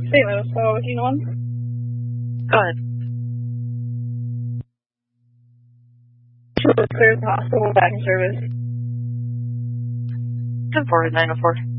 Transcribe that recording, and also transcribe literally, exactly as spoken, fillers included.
Saint Louis, so do you know one? Go ahead. Clear the hospital back in service. ten four nine oh four.